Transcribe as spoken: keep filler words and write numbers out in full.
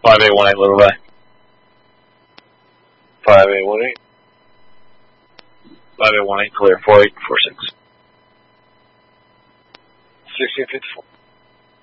five eight one eight, Little Ray. five eight one eight. five eight one eight, clear. four eight four six. sixteen fifty-four.